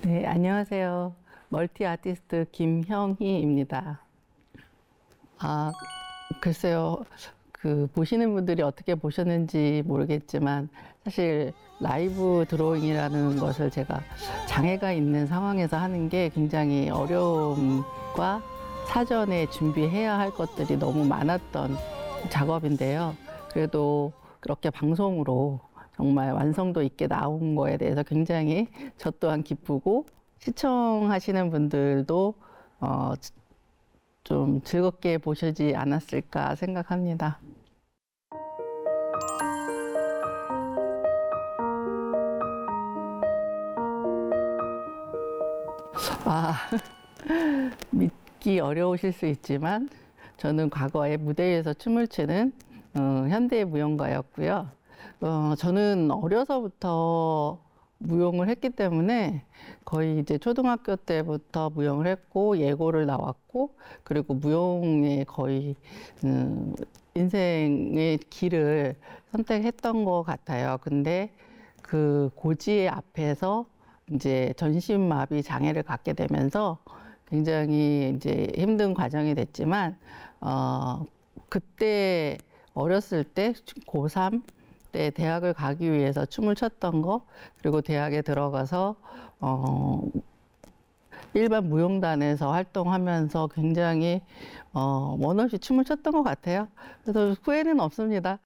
네, 안녕하세요. 멀티 아티스트 김형희입니다. 아, 글쎄요. 보시는 분들이 어떻게 보셨는지 모르겠지만, 사실 라이브 드로잉이라는 것을 제가 장애가 있는 상황에서 하는 게 굉장히 어려움과 사전에 준비해야 할 것들이 너무 많았던 작업인데요. 그래도 그렇게 방송으로 정말 완성도 있게 나온 거에 대해서 굉장히 저 또한 기쁘고, 시청하시는 분들도 좀 즐겁게 보시지 않았을까 생각합니다. 아, 믿기 어려우실 수 있지만 저는 과거에 무대에서 춤을 추는 현대 무용가였고요. 저는 어려서부터 무용을 했기 때문에 거의 이제 초등학교 때부터 무용을 했고 예고를 나왔고, 그리고 무용에 거의 인생의 길을 선택했던 것 같아요. 근데 그 고지 앞에서 이제 전신마비 장애를 갖게 되면서 굉장히 이제 힘든 과정이 됐지만, 그때 어렸을 때 고3 때 대학을 가기 위해서 춤을 췄던 거, 그리고 대학에 들어가서 일반 무용단에서 활동하면서 굉장히 원 없이 춤을 췄던 것 같아요. 그래서 후회는 없습니다.